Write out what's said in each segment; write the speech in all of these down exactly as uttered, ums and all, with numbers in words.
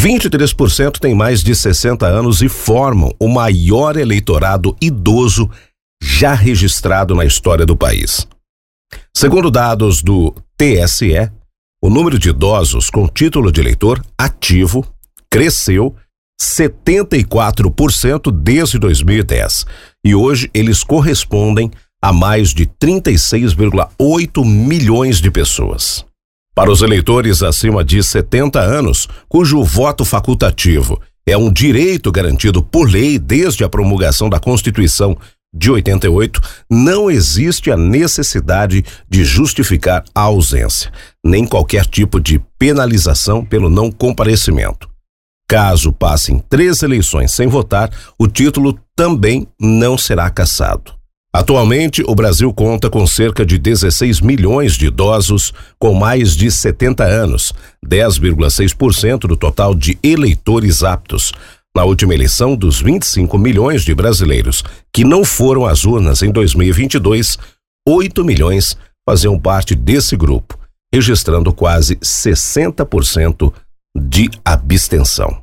vinte e três por cento têm mais de sessenta anos e formam o maior eleitorado idoso já registrado na história do país. Segundo dados do T S E, o número de idosos com título de eleitor ativo cresceu setenta e quatro por cento desde dois mil e dez e hoje eles correspondem a mais de trinta e seis vírgula oito milhões de pessoas. Para os eleitores acima de setenta anos, cujo voto facultativo é um direito garantido por lei desde a promulgação da Constituição de oitenta e oito, não existe a necessidade de justificar a ausência, nem qualquer tipo de penalização pelo não comparecimento. Caso passem três eleições sem votar, o título também não será cassado. Atualmente, o Brasil conta com cerca de dezesseis milhões de idosos com mais de setenta anos, dez vírgula seis por cento do total de eleitores aptos. Na última eleição, dos vinte e cinco milhões de brasileiros que não foram às urnas em dois mil e vinte e dois, oito milhões faziam parte desse grupo, registrando quase sessenta por cento de abstenção.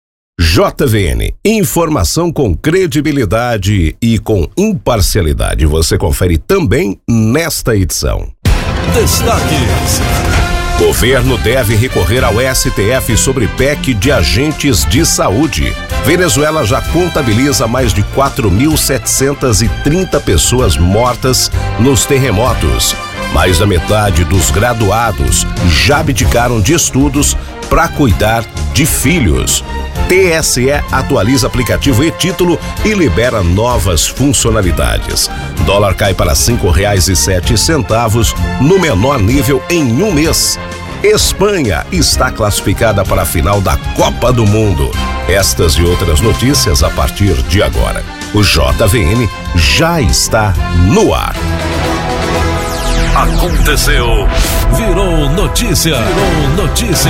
J V N, informação com credibilidade e com imparcialidade. Você confere também nesta edição. Destaques. Governo deve recorrer ao S T F sobre P E C de agentes de saúde. Venezuela já contabiliza mais de quatro mil setecentas e trinta pessoas mortas nos terremotos. Mais da metade dos graduados já abdicaram de estudos para cuidar de filhos. T S E atualiza aplicativo e-título e libera novas funcionalidades. Dólar cai para cinco reais e sete centavos no menor nível em um mês. Espanha está classificada para a final da Copa do Mundo. Estas e outras notícias a partir de agora. O J V N já está no ar. Aconteceu. Virou notícia. Virou notícia.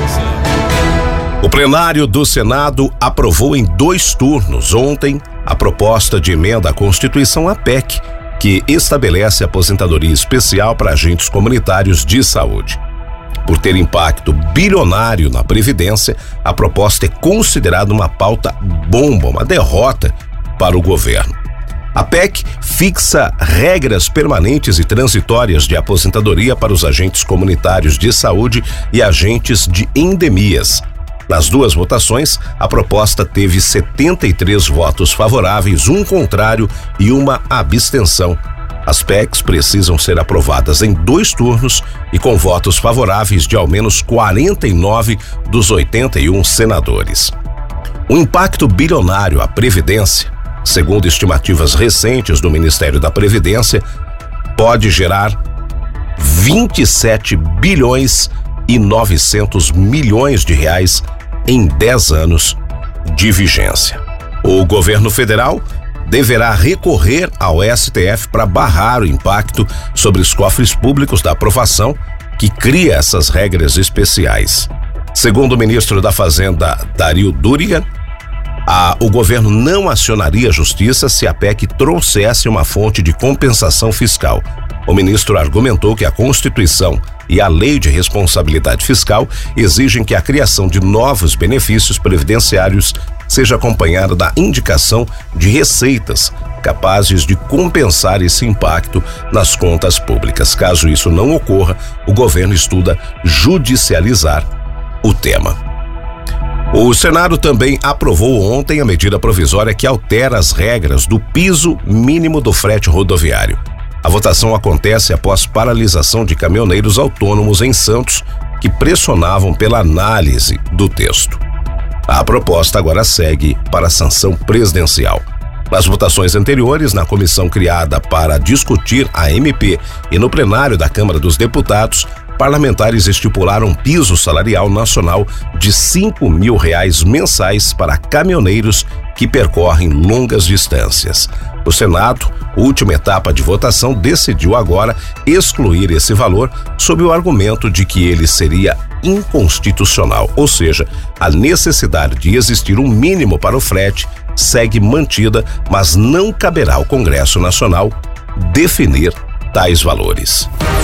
O plenário do Senado aprovou em dois turnos ontem a proposta de emenda à Constituição, a P E C, que estabelece aposentadoria especial para agentes comunitários de saúde. Por ter impacto bilionário na Previdência, a proposta é considerada uma pauta bomba, uma derrota para o governo. A P E C fixa regras permanentes e transitórias de aposentadoria para os agentes comunitários de saúde e agentes de endemias. Nas duas votações, a proposta teve setenta e três votos favoráveis, um contrário e uma abstenção. As P E Cs precisam ser aprovadas em dois turnos e com votos favoráveis de ao menos quarenta e nove dos oitenta e um senadores. O impacto bilionário à Previdência, segundo estimativas recentes do Ministério da Previdência, pode gerar vinte e sete bilhões e novecentos milhões de reais em dez anos de vigência. O governo federal deverá recorrer ao S T F para barrar o impacto sobre os cofres públicos da aprovação que cria essas regras especiais. Segundo o ministro da Fazenda, Dario Durigan, a, o governo não acionaria a justiça se a P E C trouxesse uma fonte de compensação fiscal. O ministro argumentou que a Constituição e a Lei de Responsabilidade Fiscal exigem que a criação de novos benefícios previdenciários seja acompanhada da indicação de receitas capazes de compensar esse impacto nas contas públicas. Caso isso não ocorra, o governo estuda judicializar o tema. O Senado também aprovou ontem a medida provisória que altera as regras do piso mínimo do frete rodoviário. A votação acontece após paralisação de caminhoneiros autônomos em Santos que pressionavam pela análise do texto. A proposta agora segue para a sanção presidencial. Nas votações anteriores, na comissão criada para discutir a M P e no plenário da Câmara dos Deputados, parlamentares estipularam um piso salarial nacional de cinco mil reais mensais para caminhoneiros que percorrem longas distâncias. O Senado, última etapa de votação, decidiu agora excluir esse valor sob o argumento de que ele seria inconstitucional, ou seja, a necessidade de existir um mínimo para o frete segue mantida, mas não caberá ao Congresso Nacional definir tais valores.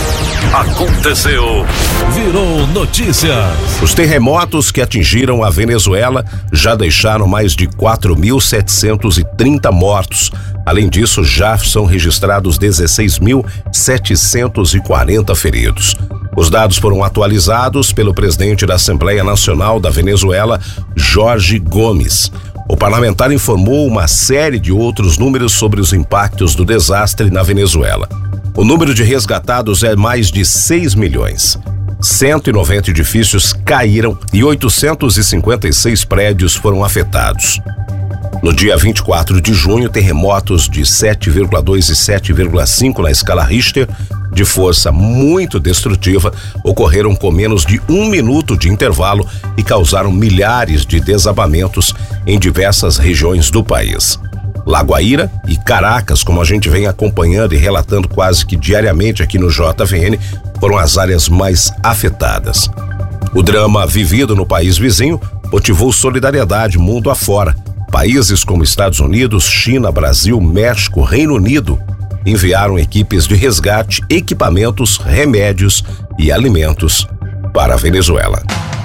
Aconteceu, virou notícia. Os terremotos que atingiram a Venezuela já deixaram mais de quatro mil setecentos e trinta mortos. Além disso, já são registrados dezesseis mil setecentos e quarenta feridos. Os dados foram atualizados pelo presidente da Assembleia Nacional da Venezuela, Jorge Gomes. O parlamentar informou uma série de outros números sobre os impactos do desastre na Venezuela. O número de resgatados é mais de seis milhões. cento e noventa edifícios caíram e oitocentos e cinquenta e seis prédios foram afetados. No dia vinte e quatro de junho, terremotos de sete vírgula dois e sete vírgula cinco na escala Richter, de força muito destrutiva, ocorreram com menos de um minuto de intervalo e causaram milhares de desabamentos em diversas regiões do país. Lagoaíra e Caracas, como a gente vem acompanhando e relatando quase que diariamente aqui no J V N, foram as áreas mais afetadas. O drama vivido no país vizinho motivou solidariedade mundo afora. Países como Estados Unidos, China, Brasil, México, Reino Unido enviaram equipes de resgate, equipamentos, remédios e alimentos para a Venezuela.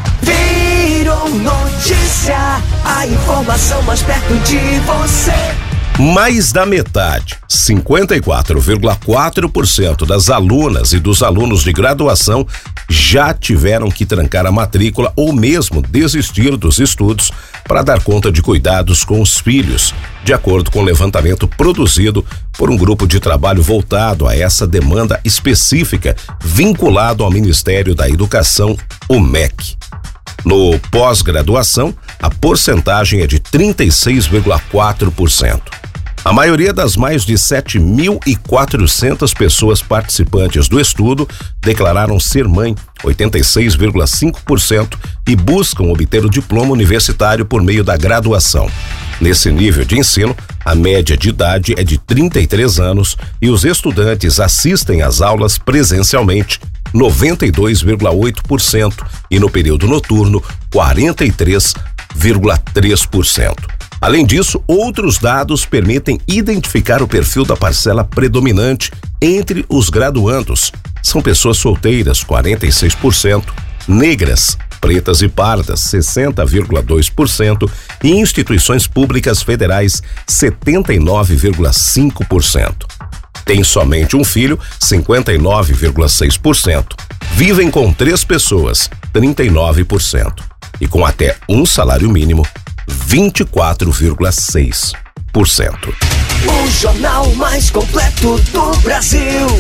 Virou notícia, a informação mais perto de você. Mais da metade, cinquenta e quatro vírgula quatro por cento das alunas e dos alunos de graduação já tiveram que trancar a matrícula ou mesmo desistir dos estudos para dar conta de cuidados com os filhos, de acordo com o levantamento produzido por um grupo de trabalho voltado a essa demanda específica vinculado ao Ministério da Educação, o M E C. No pós-graduação, a porcentagem é de trinta e seis vírgula quatro por cento. A maioria das mais de sete mil e quatrocentas pessoas participantes do estudo declararam ser mãe, oitenta e seis vírgula cinco por cento, e buscam obter o diploma universitário por meio da graduação. Nesse nível de ensino, a média de idade é de trinta e três anos e os estudantes assistem às aulas presencialmente, noventa e dois vírgula oito por cento, e no período noturno, quarenta e três vírgula três por cento. Além disso, outros dados permitem identificar o perfil da parcela predominante entre os graduandos. São pessoas solteiras, quarenta e seis por cento, negras, pretas e pardas, sessenta vírgula dois por cento, e instituições públicas federais, setenta e nove vírgula cinco por cento. Tem somente um filho, cinquenta e nove vírgula seis por cento. Vivem com três pessoas, trinta e nove por cento. E com até um salário mínimo, vinte e quatro vírgula seis por cento. O jornal mais completo do Brasil.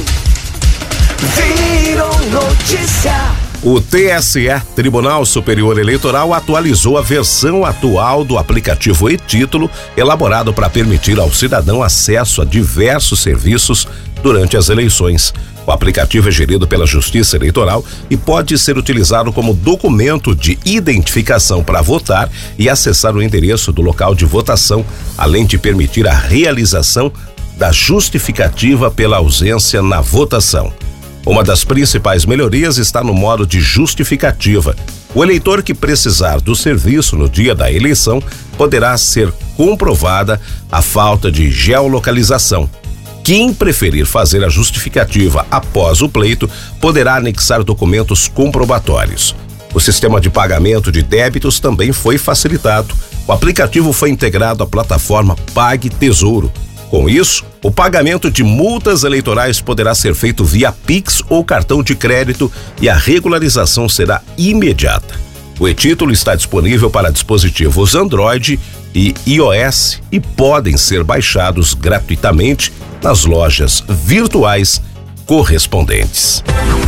Virou notícia. O T S E, Tribunal Superior Eleitoral, atualizou a versão atual do aplicativo e-Título, elaborado para permitir ao cidadão acesso a diversos serviços durante as eleições. O aplicativo é gerido pela Justiça Eleitoral e pode ser utilizado como documento de identificação para votar e acessar o endereço do local de votação, além de permitir a realização da justificativa pela ausência na votação. Uma das principais melhorias está no modo de justificativa. O eleitor que precisar do serviço no dia da eleição poderá ser comprovada a falta de geolocalização. Quem preferir fazer a justificativa após o pleito poderá anexar documentos comprobatórios. O sistema de pagamento de débitos também foi facilitado. O aplicativo foi integrado à plataforma Pague Tesouro. Com isso, o pagamento de multas eleitorais poderá ser feito via Pix ou cartão de crédito e a regularização será imediata. O e-Título está disponível para dispositivos Android e iOS e podem ser baixados gratuitamente nas lojas virtuais correspondentes.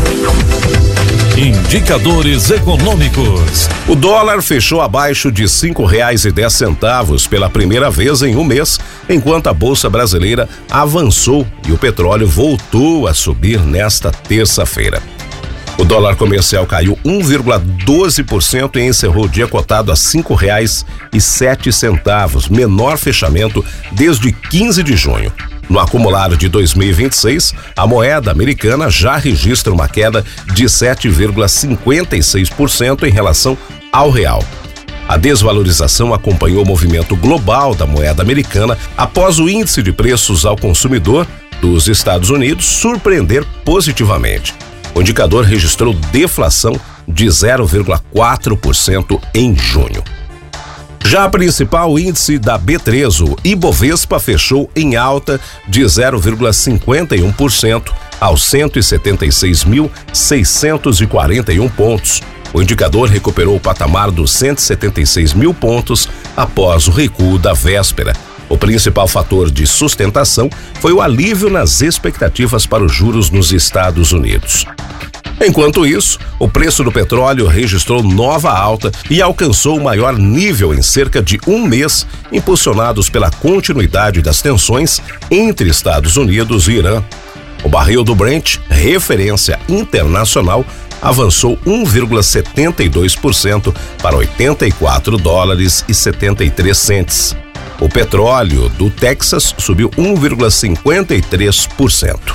Indicadores econômicos. O dólar fechou abaixo de cinco reais e dez centavos pela primeira vez em um mês, enquanto a Bolsa Brasileira avançou e o petróleo voltou a subir nesta terça-feira. O dólar comercial caiu um vírgula doze por cento e encerrou o dia cotado a cinco reais e sete centavos, menor fechamento desde quinze de junho. No acumulado de dois mil e vinte e seis, a moeda americana já registra uma queda de sete vírgula cinquenta e seis por cento em relação ao real. A desvalorização acompanhou o movimento global da moeda americana após o índice de preços ao consumidor dos Estados Unidos surpreender positivamente. O indicador registrou deflação de zero vírgula quatro por cento em junho. Já a principal índice da B três, o Ibovespa, fechou em alta de zero vírgula cinquenta e um por cento aos cento e setenta e seis mil, seiscentos e quarenta e um pontos. O indicador recuperou o patamar dos cento e setenta e seis mil pontos após o recuo da véspera. O principal fator de sustentação foi o alívio nas expectativas para os juros nos Estados Unidos. Enquanto isso, o preço do petróleo registrou nova alta e alcançou o maior nível em cerca de um mês, impulsionados pela continuidade das tensões entre Estados Unidos e Irã. O barril do Brent, referência internacional, avançou um vírgula setenta e dois por cento para oitenta e quatro dólares e setenta e três centes. O petróleo do Texas subiu um vírgula cinquenta e três por cento.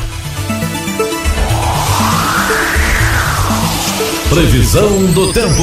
Previsão do tempo.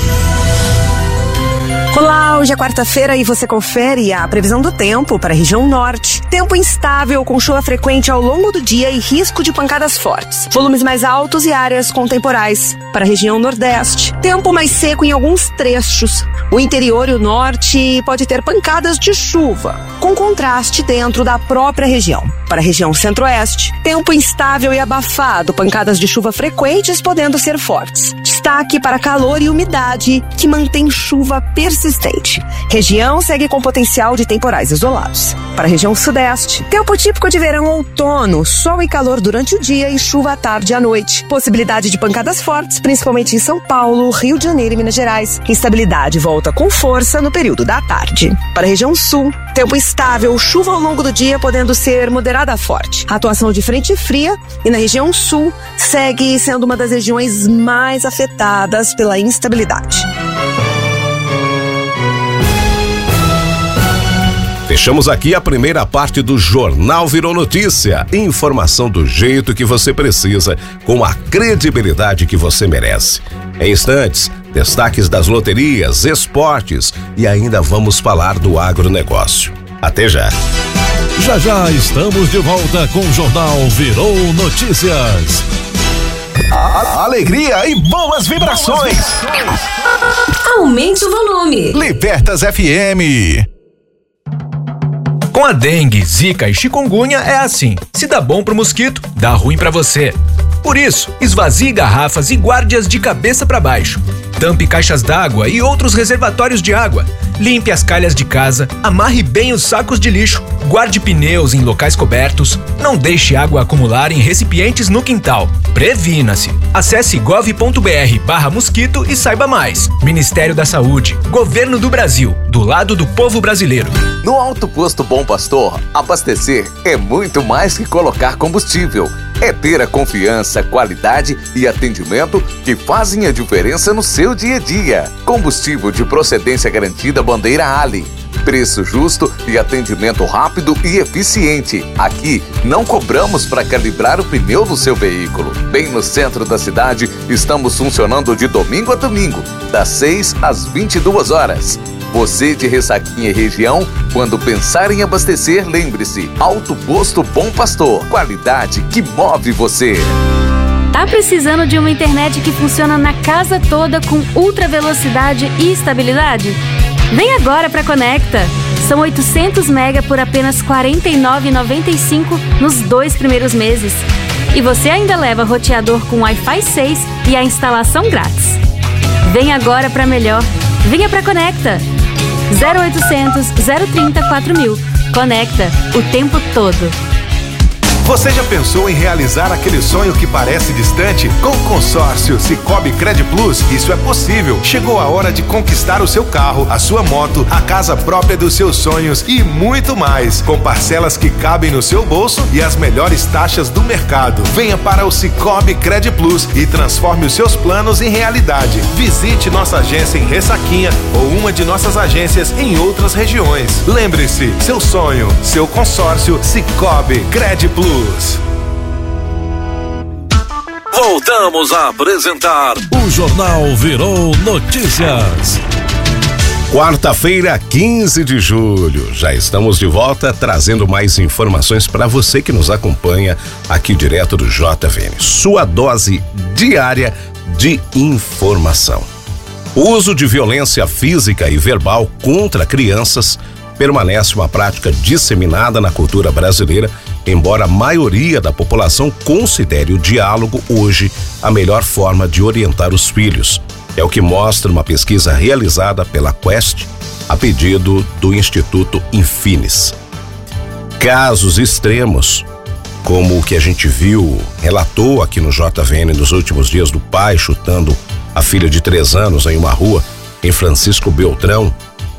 Olá, hoje é quarta-feira e você confere a previsão do tempo para a região norte. Tempo instável, com chuva frequente ao longo do dia e risco de pancadas fortes. Volumes mais altos e áreas com temporais. Para a região nordeste, tempo mais seco em alguns trechos. O interior e o norte pode ter pancadas de chuva, com contraste dentro da própria região. Para a região centro-oeste, tempo instável e abafado, pancadas de chuva frequentes podendo ser fortes. Destaque para calor e umidade, que mantém chuva persistente. Região segue com potencial de temporais isolados. Para a região sudeste, tempo típico de verão-outono, sol e calor durante o dia e chuva à tarde e à noite. Possibilidade de pancadas fortes, principalmente em São Paulo, Rio de Janeiro e Minas Gerais. Instabilidade volta com força no período da tarde. Para a região sul, tempo instável, chuva ao longo do dia podendo ser moderada a forte. Atuação de frente fria e na região sul segue sendo uma das regiões mais afetadas pela instabilidade. Fechamos aqui a primeira parte do Jornal Virou Notícia. Informação do jeito que você precisa, com a credibilidade que você merece. Em instantes, destaques das loterias, esportes e ainda vamos falar do agronegócio. Até já. Já já estamos de volta com o Jornal Virou Notícias. A alegria e boas vibrações. Aumente o volume. Libertas F M. Com a dengue, zika e chikungunya é assim. Se dá bom pro mosquito, dá ruim pra você. Por isso, esvazie garrafas e guarde-as de cabeça para baixo. Tampe caixas d'água e outros reservatórios de água. Limpe as calhas de casa, amarre bem os sacos de lixo, guarde pneus em locais cobertos, não deixe água acumular em recipientes no quintal. Previna-se. Acesse gov.br barra mosquito e saiba mais. Ministério da Saúde, Governo do Brasil, do lado do povo brasileiro. No Alto Posto Bom Pastor, abastecer é muito mais que colocar combustível. É ter a confiança, qualidade e atendimento que fazem a diferença no seu dia a dia. Combustível de procedência garantida Bandeira Ali. Preço justo e atendimento rápido e eficiente. Aqui não cobramos para calibrar o pneu do seu veículo. Bem no centro da cidade, estamos funcionando de domingo a domingo, das seis às vinte e duas horas. Você de Ressaquinha e região, quando pensar em abastecer, lembre-se, Alto Posto Bom Pastor, qualidade que move você. Tá precisando de uma internet que funciona na casa toda com ultra velocidade e estabilidade? Vem agora pra Conecta. São oitocentos mega por apenas quarenta e nove reais e noventa e cinco centavos nos dois primeiros meses. E você ainda leva roteador com Wi-Fi seis e a instalação grátis. Vem agora pra melhor. Venha pra Conecta. zero oitocentos, zero trinta, quatro mil. Conecta o tempo todo. Você já pensou em realizar aquele sonho que parece distante? Com o consórcio Sicoob Cred Plus, isso é possível. Chegou a hora de conquistar o seu carro, a sua moto, a casa própria dos seus sonhos e muito mais. Com parcelas que cabem no seu bolso e as melhores taxas do mercado. Venha para o Sicoob Cred Plus e transforme os seus planos em realidade. Visite nossa agência em Ressaquinha ou uma de nossas agências em outras regiões. Lembre-se, seu sonho, seu consórcio Sicoob Cred Plus. Voltamos a apresentar o Jornal Virou Notícias. Quarta-feira, quinze de julho, já estamos de volta trazendo mais informações para você que nos acompanha aqui direto do J V N, sua dose diária de informação. O uso de violência física e verbal contra crianças permanece uma prática disseminada na cultura brasileira, embora a maioria da população considere o diálogo hoje a melhor forma de orientar os filhos. É o que mostra uma pesquisa realizada pela Quest a pedido do Instituto Infinis. Casos extremos, como o que a gente viu, relatou aqui no J V N nos últimos dias do pai chutando a filha de três anos em uma rua em Francisco Beltrão,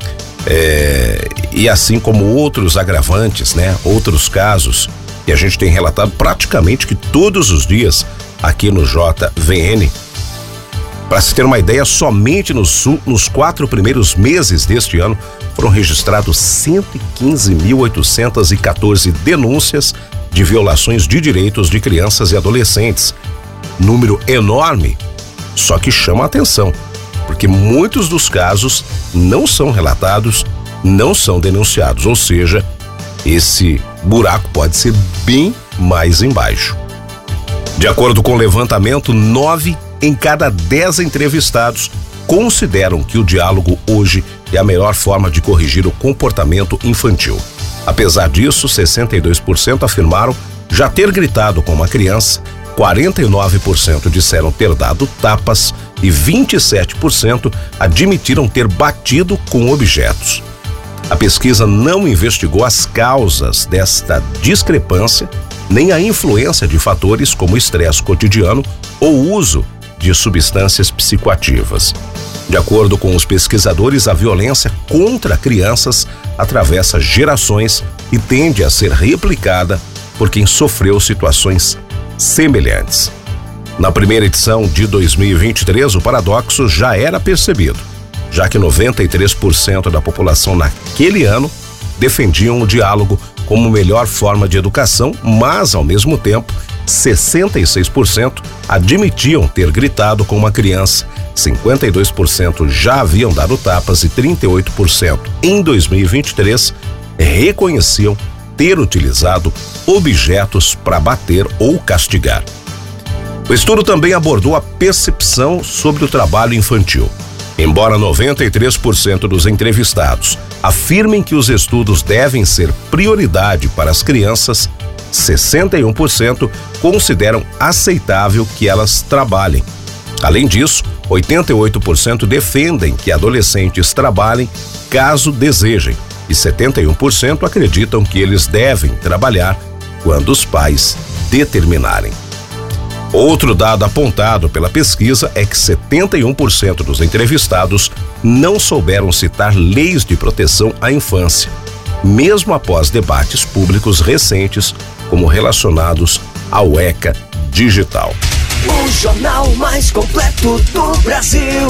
é, e assim como outros agravantes, né? Outros casos que a gente tem relatado praticamente que todos os dias aqui no J V N. Para se ter uma ideia, somente no sul, nos quatro primeiros meses deste ano, foram registrados cento e quinze mil oitocentas e quatorze denúncias de violações de direitos de crianças e adolescentes. Número enorme, só que chama a atenção, porque muitos dos casos não são relatados, não são denunciados, ou seja, esse buraco pode ser bem mais embaixo. De acordo com o levantamento, nove em cada dez entrevistados consideram que o diálogo hoje é a melhor forma de corrigir o comportamento infantil. Apesar disso, sessenta e dois por cento afirmaram já ter gritado com uma criança, quarenta e nove por cento disseram ter dado tapas e vinte e sete por cento admitiram ter batido com objetos. A pesquisa não investigou as causas desta discrepância, nem a influência de fatores como estresse cotidiano ou uso de substâncias psicoativas. De acordo com os pesquisadores, a violência contra crianças atravessa gerações e tende a ser replicada por quem sofreu situações semelhantes. Na primeira edição de dois mil e vinte e três, o paradoxo já era percebido, já que noventa e três por cento da população naquele ano defendiam o diálogo como melhor forma de educação, mas, ao mesmo tempo, sessenta e seis por cento admitiam ter gritado com uma criança, cinquenta e dois por cento já haviam dado tapas e trinta e oito por cento em dois mil e vinte e três reconheciam ter utilizado objetos para bater ou castigar. O estudo também abordou a percepção sobre o trabalho infantil. Embora noventa e três por cento dos entrevistados afirmem que os estudos devem ser prioridade para as crianças, sessenta e um por cento consideram aceitável que elas trabalhem. Além disso, oitenta e oito por cento defendem que adolescentes trabalhem caso desejem e setenta e um por cento acreditam que eles devem trabalhar quando os pais determinarem. Outro dado apontado pela pesquisa é que setenta e um por cento dos entrevistados não souberam citar leis de proteção à infância, mesmo após debates públicos recentes, como relacionados ao ECA digital. O jornal mais completo do Brasil.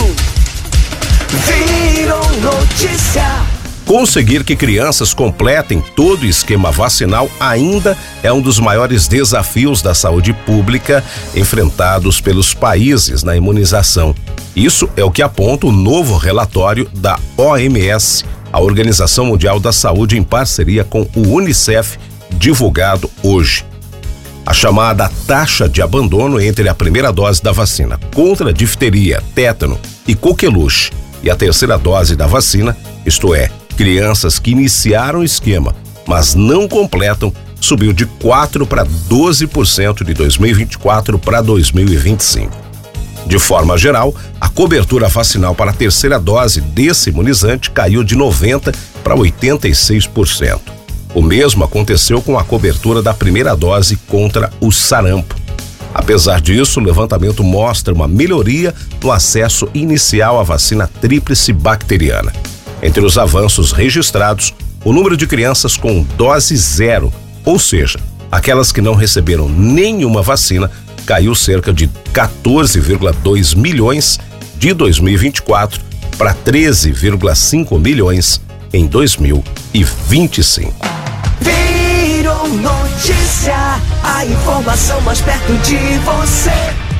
Virou notícia. Conseguir que crianças completem todo o esquema vacinal ainda é um dos maiores desafios da saúde pública enfrentados pelos países na imunização. Isso é o que aponta o novo relatório da O M S, a Organização Mundial da Saúde, em parceria com o Unicef, divulgado hoje. A chamada taxa de abandono entre a primeira dose da vacina contra a difteria, tétano e coqueluche e a terceira dose da vacina, isto é, crianças que iniciaram o esquema, mas não completam, subiu de quatro para doze por cento de dois mil e vinte e quatro para dois mil e vinte e cinco. De forma geral, a cobertura vacinal para a terceira dose desse imunizante caiu de noventa para oitenta e seis por cento. O mesmo aconteceu com a cobertura da primeira dose contra o sarampo. Apesar disso, o levantamento mostra uma melhoria no acesso inicial à vacina tríplice bacteriana. Entre os avanços registrados, o número de crianças com dose zero, ou seja, aquelas que não receberam nenhuma vacina, caiu cerca de quatorze vírgula dois milhões de dois mil e vinte e quatro para treze vírgula cinco milhões em dois mil e vinte e cinco. Virou notícia, a informação mais perto de você.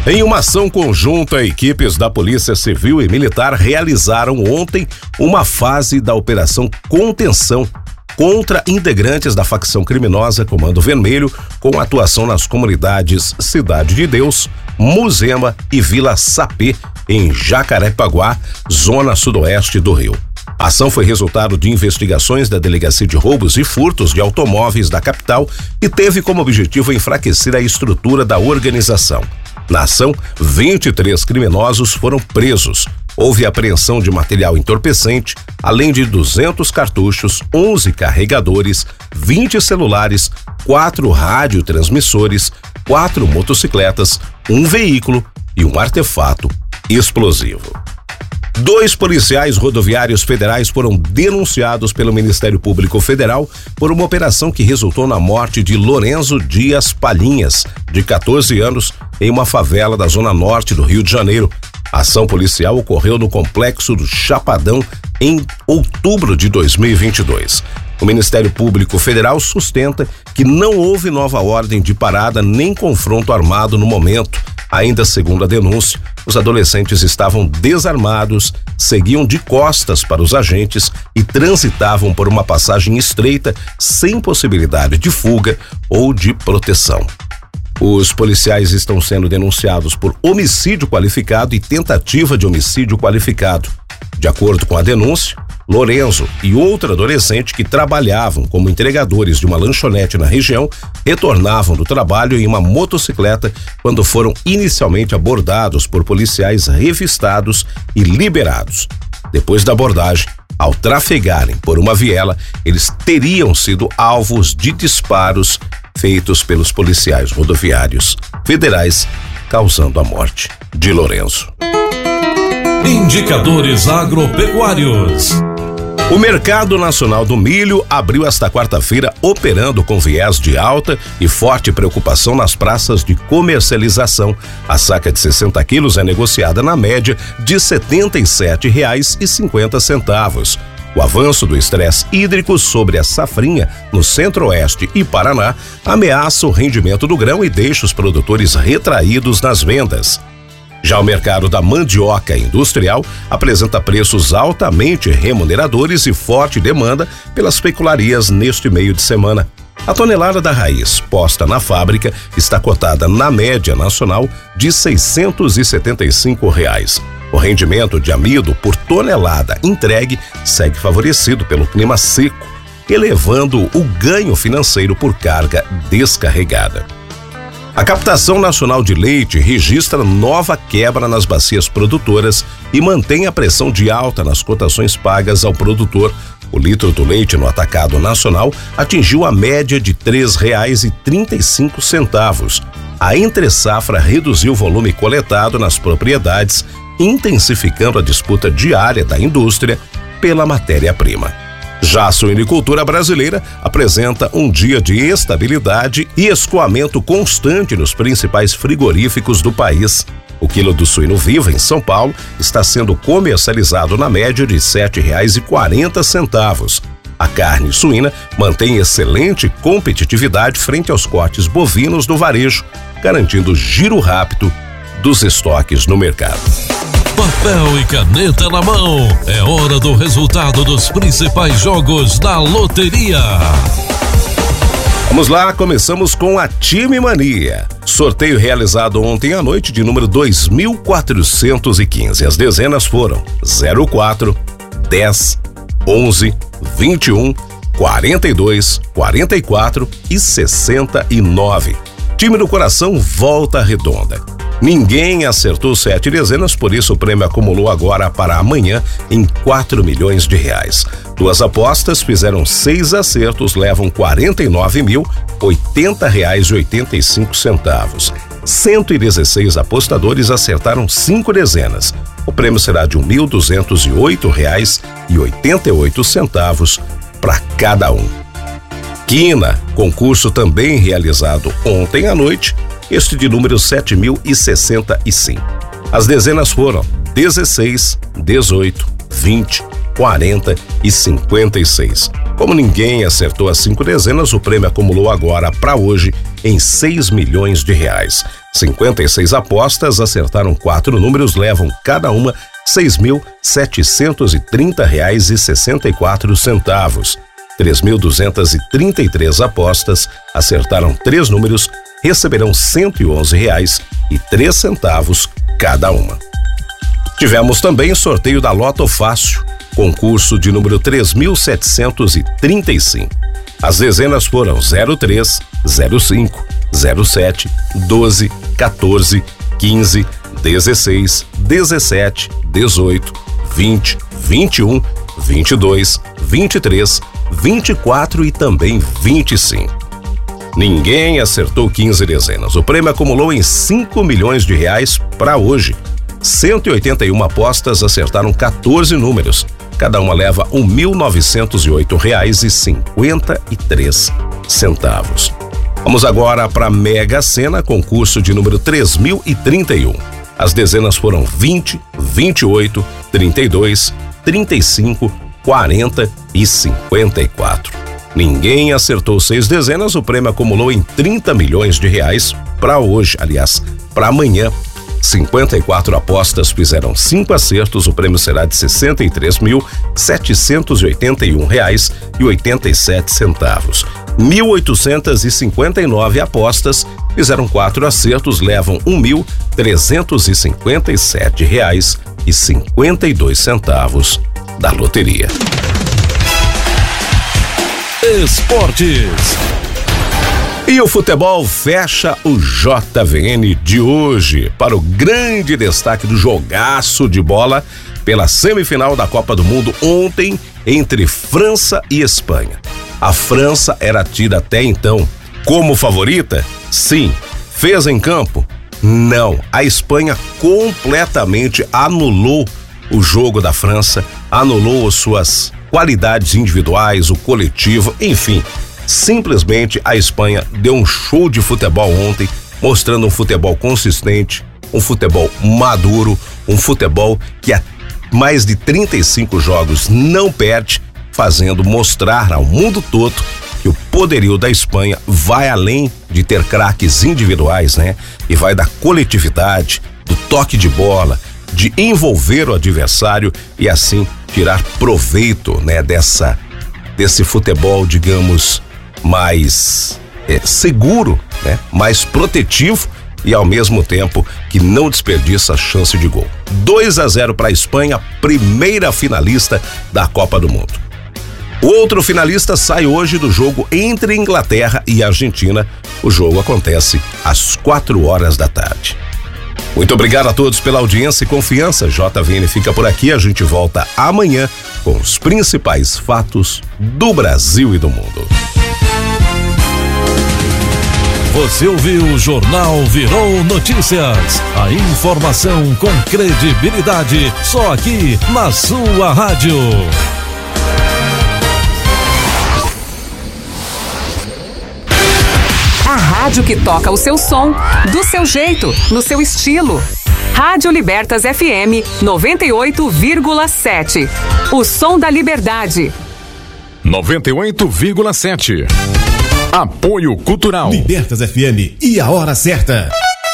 Em uma ação conjunta, equipes da Polícia Civil e Militar realizaram ontem uma fase da Operação Contenção contra integrantes da facção criminosa Comando Vermelho, com atuação nas comunidades Cidade de Deus, Muzema e Vila Sapê, em Jacarepaguá, zona sudoeste do Rio. A ação foi resultado de investigações da Delegacia de Roubos e Furtos de Automóveis da capital e teve como objetivo enfraquecer a estrutura da organização. Na ação, vinte e três criminosos foram presos. Houve apreensão de material entorpecente, além de duzentos cartuchos, onze carregadores, vinte celulares, quatro radiotransmissores, quatro motocicletas, um veículo e um artefato explosivo. Dois policiais rodoviários federais foram denunciados pelo Ministério Público Federal por uma operação que resultou na morte de Lorenzo Dias Palhinhas, de quatorze anos, em uma favela da zona norte do Rio de Janeiro. A ação policial ocorreu no complexo do Chapadão em outubro de dois mil e vinte e dois. O Ministério Público Federal sustenta que não houve nova ordem de parada nem confronto armado no momento. Ainda segundo a denúncia, os adolescentes estavam desarmados, seguiam de costas para os agentes e transitavam por uma passagem estreita sem possibilidade de fuga ou de proteção. Os policiais estão sendo denunciados por homicídio qualificado e tentativa de homicídio qualificado. De acordo com a denúncia, Lorenzo e outro adolescente que trabalhavam como entregadores de uma lanchonete na região retornavam do trabalho em uma motocicleta quando foram inicialmente abordados por policiais revistados e liberados. Depois da abordagem, ao trafegarem por uma viela, eles teriam sido alvos de disparos feitos pelos policiais rodoviários federais, causando a morte de Lorenzo. Indicadores agropecuários. O Mercado Nacional do Milho abriu esta quarta-feira operando com viés de alta e forte preocupação nas praças de comercialização. A saca de sessenta quilos é negociada na média de setenta e sete reais e cinquenta centavos. O avanço do estresse hídrico sobre a safrinha no Centro-Oeste e Paraná ameaça o rendimento do grão e deixa os produtores retraídos nas vendas. Já o mercado da mandioca industrial apresenta preços altamente remuneradores e forte demanda pelas pecularias neste meio de semana. A tonelada da raiz posta na fábrica está cotada na média nacional de seiscentos e setenta e cinco reais. O rendimento de amido por tonelada entregue segue favorecido pelo clima seco, elevando o ganho financeiro por carga descarregada. A captação nacional de leite registra nova quebra nas bacias produtoras e mantém a pressão de alta nas cotações pagas ao produtor. O litro do leite no atacado nacional atingiu a média de três reais e trinta e cinco centavos. A entre-safra reduziu o volume coletado nas propriedades, intensificando a disputa diária da indústria pela matéria-prima. Já a suinicultura brasileira apresenta um dia de estabilidade e escoamento constante nos principais frigoríficos do país. O quilo do suíno vivo em São Paulo está sendo comercializado na média de sete reais e quarenta centavos. A carne suína mantém excelente competitividade frente aos cortes bovinos do varejo, garantindo giro rápido dos estoques no mercado. Papel e caneta na mão, é hora do resultado dos principais jogos da loteria. Vamos lá, começamos com a Time Mania. Sorteio realizado ontem à noite de número dois mil quatrocentos e quinze. As dezenas foram zero quatro, dez, onze, vinte e um, quarenta e dois, quarenta e quatro e sessenta e nove. Time do coração, Volta Redonda. Ninguém acertou sete dezenas, por isso o prêmio acumulou agora para amanhã em quatro milhões de reais. Duas apostas fizeram seis acertos, levam quarenta e nove mil, oitenta reais e oitenta e cinco centavos. cento e dezesseis apostadores acertaram cinco dezenas. O prêmio será de um mil duzentos e oito reais e oitenta e oito centavos para cada um. Quina, concurso também realizado ontem à noite, este de número sete mil e sessenta e cinco. As dezenas foram dezesseis, dezoito, vinte, quarenta e cinquenta e seis. Como ninguém acertou as cinco dezenas, o prêmio acumulou agora para hoje em seis milhões de reais. cinquenta e seis apostas acertaram quatro números, levam cada uma seis mil setecentos e trinta reais e sessenta e quatro centavos. três mil duzentas e trinta e três apostas acertaram três números, receberão cento e onze reais e três centavos cada uma. Tivemos também sorteio da Loto Fácil, concurso de número três mil setecentos e trinta e cinco. As dezenas foram zero três, zero cinco, zero sete, doze, quatorze, quinze, dezesseis, dezessete, dezoito, vinte, vinte e um, vinte e dois, vinte e três, vinte e quatro e também vinte e cinco. Ninguém acertou quinze dezenas. O prêmio acumulou em cinco milhões de reais para hoje. cento e oitenta e uma apostas acertaram quatorze números. Cada uma leva um mil novecentos e oito reais e cinquenta e três centavos. Vamos agora para a Mega Sena, concurso de número três mil e trinta e um. As dezenas foram vinte, vinte e oito, trinta e dois, trinta e cinco, quarenta e cinquenta e quatro. Ninguém acertou seis dezenas, o prêmio acumulou em trinta milhões de reais para hoje, aliás, para amanhã. cinquenta e quatro apostas fizeram cinco acertos, o prêmio será de sessenta e três mil setecentos e oitenta e um reais e oitenta e sete centavos. mil oitocentas e cinquenta e nove apostas fizeram quatro acertos, levam um mil trezentos e cinquenta e sete reais e cinquenta e dois centavos da loteria. Esportes. E o futebol fecha o J V N de hoje para o grande destaque do jogaço de bola pela semifinal da Copa do Mundo ontem entre França e Espanha. A França era tida até então como favorita? Sim. Fez em campo? Não. A Espanha completamente anulou o jogo da França, anulou as suas qualidades individuais, o coletivo, enfim. Simplesmente a Espanha deu um show de futebol ontem, mostrando um futebol consistente, um futebol maduro, um futebol que há mais de trinta e cinco jogos não perde, fazendo mostrar ao mundo todo que o poderio da Espanha vai além de ter craques individuais, né? E vai da coletividade, do toque de bola, de envolver o adversário e assim tirar proveito, né, dessa desse futebol, digamos, mais é, seguro, né, mais protetivo e ao mesmo tempo que não desperdiça a chance de gol. dois a zero para a Espanha, primeira finalista da Copa do Mundo. O outro finalista sai hoje do jogo entre Inglaterra e Argentina. O jogo acontece às quatro horas da tarde. Muito obrigado a todos pela audiência e confiança. J V N fica por aqui. A gente volta amanhã com os principais fatos do Brasil e do mundo. Você ouviu o Jornal Virou Notícias. A informação com credibilidade só aqui na sua rádio. A rádio que toca o seu som, do seu jeito, no seu estilo. Rádio Libertas F M noventa e oito vírgula sete. O som da liberdade. noventa e oito vírgula sete. Apoio Cultural. Libertas F M e a hora certa.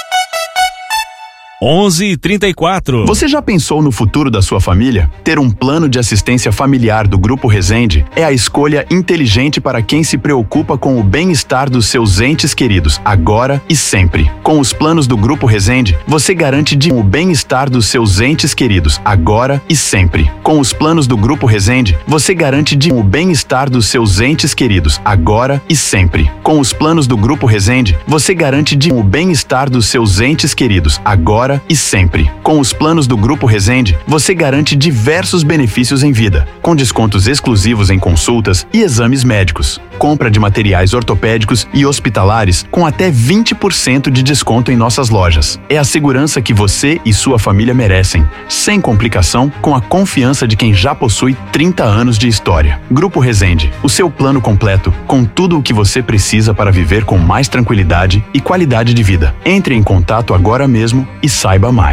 onze e trinta e quatro. Você já pensou no futuro da sua família? Ter um plano de assistência familiar do Grupo Resende é a escolha inteligente para quem se preocupa com o bem-estar dos seus entes queridos, agora e sempre. Com os planos do Grupo Resende, você garante de o bem-estar dos seus entes queridos, agora e sempre. Com os planos do Grupo Resende, você garante de o bem-estar dos seus entes queridos, agora e sempre. Com os planos do Grupo Resende, você garante de o bem-estar dos seus entes queridos, agora e sempre. Com os planos do Grupo Resende, você garante diversos benefícios em vida, com descontos exclusivos em consultas e exames médicos, compra de materiais ortopédicos e hospitalares com até vinte por cento de desconto em nossas lojas. É a segurança que você e sua família merecem, sem complicação, com a confiança de quem já possui trinta anos de história. Grupo Resende, o seu plano completo, com tudo o que você precisa para viver com mais tranquilidade e qualidade de vida. Entre em contato agora mesmo e saiba mais.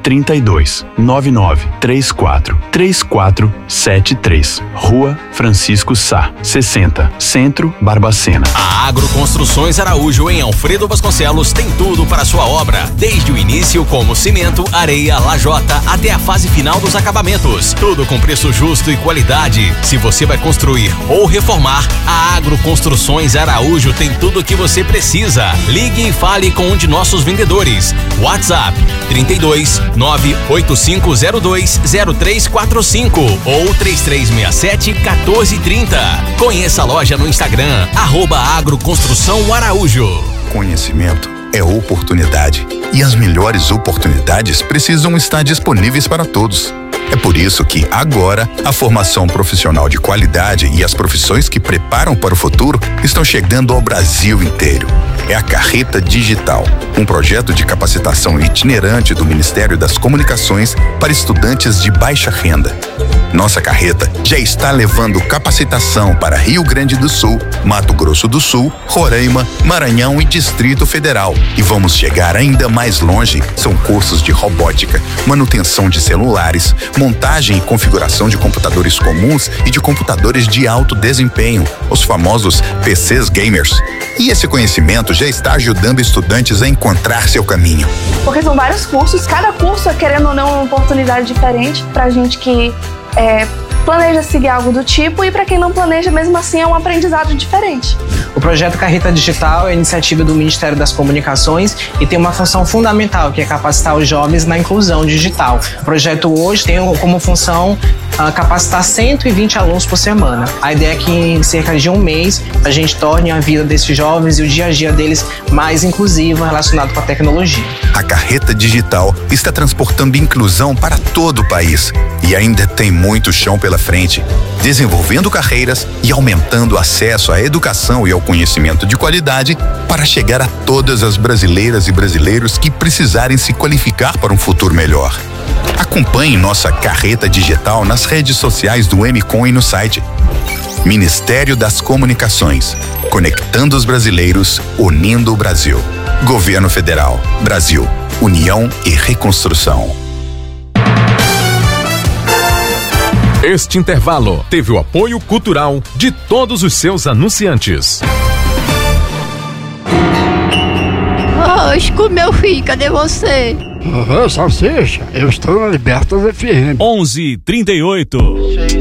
trinta e dois, nove nove três quatro, três quatro sete três. Rua Francisco Sá, sessenta, Centro, Barbacena. A Agroconstruções Araújo, em Alfredo Vasconcelos, tem tudo para sua obra, desde o início, como cimento, areia, lajota, até a fase final dos acabamentos. Tudo com preço justo e qualidade. Se você vai construir ou reformar, a Agroconstruções Araújo tem tudo o que você precisa. Ligue e fale com um de nossos vendedores. WhatsApp trinta e dois, nove oito cinco zero dois, zero três quatro cinco ou três três seis sete, um quatro três zero. Conheça a loja no Instagram, arroba Agroconstrução Araújo. Conhecimento é oportunidade. E as melhores oportunidades precisam estar disponíveis para todos. É por isso que, agora, a formação profissional de qualidade e as profissões que preparam para o futuro estão chegando ao Brasil inteiro. É a Carreta Digital, um projeto de capacitação itinerante do Ministério das Comunicações para estudantes de baixa renda. Nossa carreta já está levando capacitação para Rio Grande do Sul, Mato Grosso do Sul, Roraima, Maranhão e Distrito Federal. E vamos chegar ainda mais longe. São cursos de robótica, manutenção de celulares, montagem e configuração de computadores comuns e de computadores de alto desempenho, os famosos P Cs gamers. E esse conhecimento já está ajudando estudantes a encontrar seu caminho. Porque são vários cursos, cada curso é, querendo ou não, uma oportunidade diferente pra gente que é, planeja seguir algo do tipo, e para quem não planeja, mesmo assim, é um aprendizado diferente. O projeto Carreta Digital é iniciativa do Ministério das Comunicações e tem uma função fundamental, que é capacitar os jovens na inclusão digital. O projeto hoje tem como função uh, capacitar cento e vinte alunos por semana. A ideia é que em cerca de um mês a gente torne a vida desses jovens e o dia a dia deles mais inclusivo, relacionado com a tecnologia. A Carreta Digital está transportando inclusão para todo o país e ainda tem muito chão pela frente, desenvolvendo carreiras e aumentando o acesso à educação e ao conhecimento de qualidade para chegar a todas as brasileiras e brasileiros que precisarem se qualificar para um futuro melhor. Acompanhe nossa Carreta Digital nas redes sociais do M C O M e no site. Ministério das Comunicações, conectando os brasileiros, unindo o Brasil. Governo Federal, Brasil, União e Reconstrução. Este intervalo teve o apoio cultural de todos os seus anunciantes. Oxe, com meu filho, cadê você? Aham, Salsicha, eu estou na Libertas F M. onze e trinta e oito.